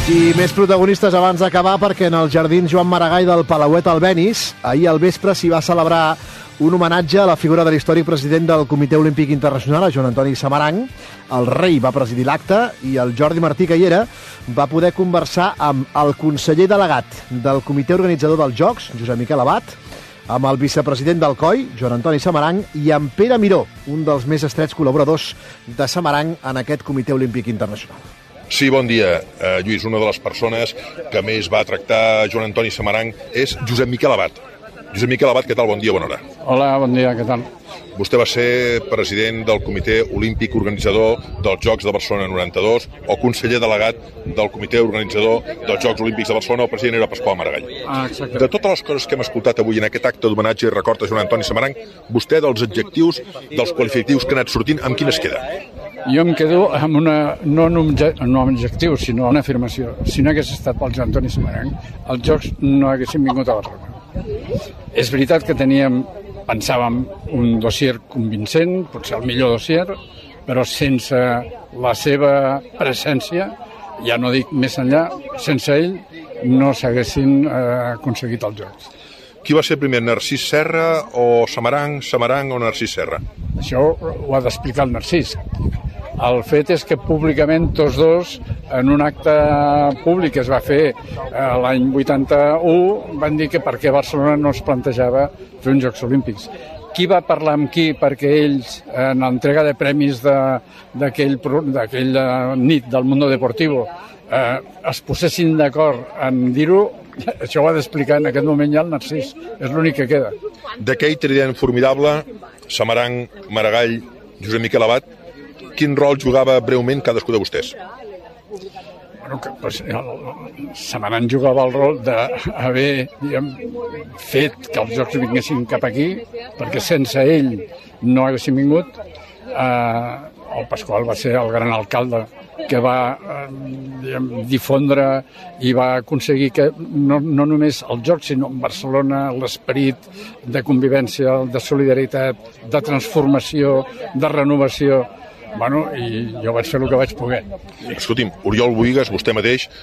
I més protagonistes abans d'acabar, perquè en els jardins Joan Maragall del Palauet Albéniz ahir al vespre s'hi va celebrar un homenatge a la figura de l'històric president del Comitè Olímpic Internacional, Joan Antoni Samaranch. El rei va presidir l'acte i el Jordi Martí, que hi era, va poder conversar amb el conseller delegat del comitè organitzador dels Jocs, Josep Miquel Abat, amb el vicepresident del COI, Joan Antoni Samaranch, i amb Pere Miró, un dels més estrets col·laboradors de Samaranch en aquest Comitè Olímpic Internacional. Sí, bon dia, Lluís. Una de les persones que més va tractar Joan Antoni Samaranch és Josep Miquel Abat. Josep Miquel Abat, què tal? Bon dia, bona hora. Hola, bon dia, què tal? Vostè va ser president del Comitè Olímpic Organitzador dels Jocs de Barcelona 92 o conseller delegat del Comitè Organitzador dels Jocs Olímpics de Barcelona. El president era Pasqual Maragall. Exacte. De totes les coses que hem escoltat avui en aquest acte d'homenatge i record a Joan Antoni Samaranch, vostè, dels adjectius, dels qualificatius que ha anat sortint, amb quin es queda? Jo em quedo amb no un objectiu, sinó una afirmació. Si no hagués estat pel Joan Antoni Samaranch, els Jocs no haguessin vingut a Barcelona. És veritat que pensàvem un dossier convincent, potser el millor dossier, però sense la seva presència, ja no dic més enllà, sense ell no s'haguessin aconseguit els Jocs. Qui va ser primer, Narcís Serra o Samaranch o Narcís Serra? Això ho ha d'explicar el Narcís. El fet és que públicament tots dos, en un acte públic que es va fer l'any 81, van dir que per què Barcelona no es plantejava fer uns Jocs Olímpics. Qui va parlar amb qui perquè ells, en l'entrega de premis d'aquella nit del Mundo Deportivo, es posessin d'acord en dir-ho? Això ho ha d'explicar en aquest moment ja el Narcís. És l'únic que queda. D'aquell trident formidable, Samaranch, Maragall, Josep Miquel Abat, quin rol jugava breument cadascú de vostès? Bueno, Samaranch jugava el rol d'haver fet que els Jocs vinguessin cap aquí, perquè sense ell no haguessin vingut. El Pasqual va ser el gran alcalde que va difondre i va aconseguir que no només els Jocs, sinó Barcelona, l'esperit de convivència, de solidaritat, de transformació, de renovació. Bueno, i jo vaig fer el que vaig poder. Escolti'm, Oriol Bohigas, vostè mateix,